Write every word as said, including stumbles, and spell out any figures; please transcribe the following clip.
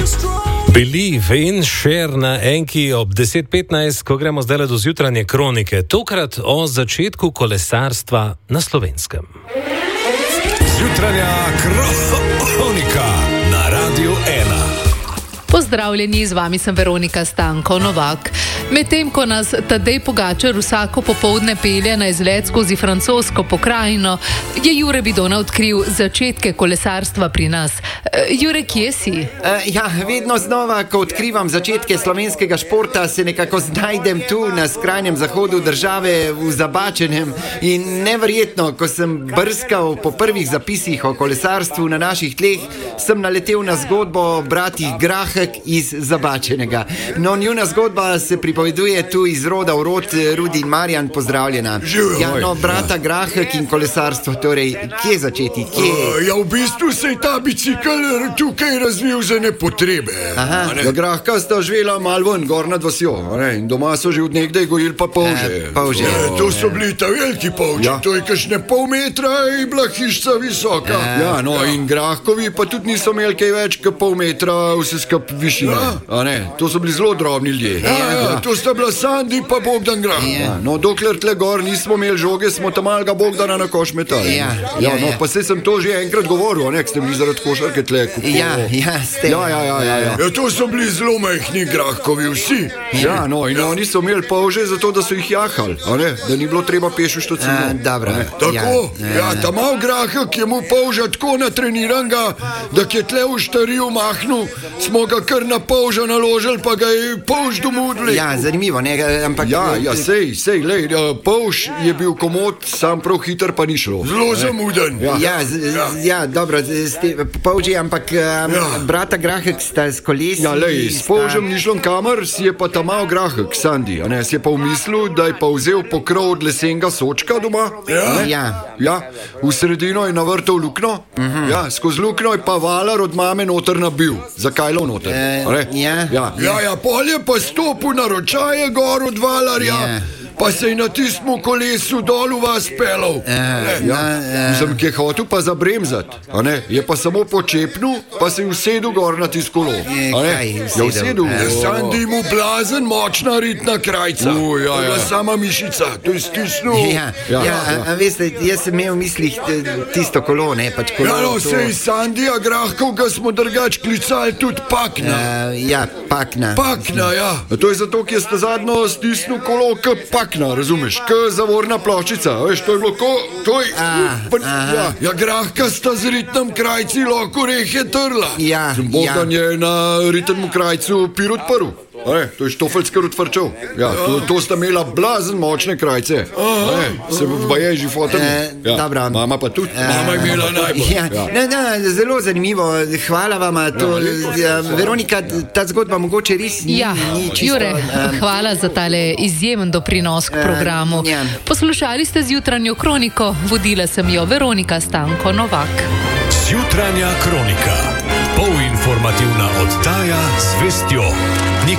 Believe in share na enki ob deset petnajst, ko gremo zdaj do zjutranje kronike. Tokrat o začetku kolesarstva na Slovenskem. Zjutranja kronika na Radiu ena. Pozdravljeni, z vami sem Veronika Stanko Novak. Medtem ko nas Tadej Pogačar vsako popoldne pelje na izlet skozi francosko pokrajino, je Jure Bidona odkril začetke kolesarstva pri nas. Jure, kje si? Uh, ja, vedno znova, ko odkrivam začetke slovenskega športa, se nekako znajdem tu na skrajnem zahodu države v Zabačenem. In neverjetno, ko sem brskal po prvih zapisih o kolesarstvu na naših tleh, sem naletel na zgodbo bratih Grahek iz Zabačenega. No, njuna zgodba se pripoveduje tu iz roda v rod. Rudi in Marjan, pozdravljena. Ja, no, brata Grahek in kolesarstvo, torej, kje začeti? Kje? Uh, ja, v bistvu se je ta bicikl tukaj razvil za nepotrebe. Aha. Ja, Grahka sta živela malo ven, gor nad vasjo. In doma so že od nekdaj gojili pa polže. Uh, polže. Ja, to so bili ta veliki polži. Ja. To je kakšne pol metra in bila hišca visoka. Uh, ja, no, ja. In Grahkovi pa tudi niso imeli kaj več kot pol metra vse skup višine. Ja. Ne, to so bili zelo drobni ljudje. Ja, ja, ja. To sta bila Sandi pa Bogdan Grah. Ja. No, dokler tle gor nismo imeli žoge, smo tam malega Bogdana na koš metali. Ja, ja, ja, no, ja. Pa se sem to že enkrat govoril, ne, ste bili zaradi košarke tle. Ja, ja, ste. Ja, ja, ja, ja, ja. Ja, to so bili zelo majhni Grahkovi vsi. Ja, no, in ja. Oni so imeli polže zato, da so jih jahali, a ne, da ni bilo treba peš v štacino. Dobro. Tako, ja, ja, ja ta mal Grahek je mu polža tako natreniranga, da je tle v štariju mahnil, smo ga kar na polža naložili, pa ga je polž domudli. Ja, zanimivo, ne, ampak... Ja, ja, sej, sej, lej, polž je bil komod, sam prav hiter pa ni šlo. Zelo zamuden. Ja, ja, z, ja. ja dobro, ste polži, ampak um, ja. Brata Grahek sta s kolesi... Ja, lej, s polžem ni šlo kamer, si je pa ta mal Grahek, Sandi, a ne, si je pa umislil, da je pa vzel pokrov od lesenega sočka doma. Ja. Ja. Ja, v sredino je navrtal lukno, uh-huh. Ja, skozi lukno je pa valar od mame noter nabil. Zakaj lo noter? Uh, ja. Ja, ja, ja, pol je pa stopil na ročaje gor od valarja. Ja. Pa se je na tistem kolesu dol v vas pelal. Uh, ja, sem ki je hotel pa zabremzati, a ne, je pa samo počepnil, pa se je usedel gor na tisto kolo. Ja, usedel. Ja, Sandi mu blazen, močna ritna krajca. Uh, ja, ja. Sama mišica, to je stisnil. Ja, ja, ja, ja. A, a veste, jaz sem imel v mislih tisto kolo, ne, pač kolo. Ja, no, to... sej Sandija Grahkov, ga smo drugač klicali tudi Pakna. Uh, ja, Pakna. Pakna, ja. A to je zato, ker ste zadnjo stisnil kolo k Pakna. Razumeš, k zavorna ploščica, veš, to je bilo ko, to je, ah, pa, ja, ja, Grahka sta z ritnem krajci lahko rehe trla. Ja, Bogdan ja. je na ritnem krajcu pir odprl. Ne, to je štofeljski odvrčal. Ja, to, to sta imela blazen močne krajce. Ne, se baje že fotem. E, ja, mama pa tudi. E, mama je imela najbolj. Ja, ja. Ne, ne, zelo zanimivo. Hvala vama. To, ja, Veronika, ta zgodba mogoče res ni, ja, ni čisto... Jure, um, hvala za tale izjemen doprinos k programu. Uh, ja. Poslušali ste zjutranjo kroniko, vodila sem jo Veronika Stanko Novak. Zjutranja kronika. Polinformativna oddaja z vestjo.